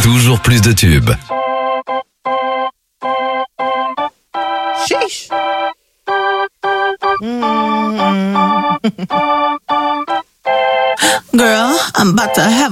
Toujours plus de tubes. Sheesh. Girl, I'm about to have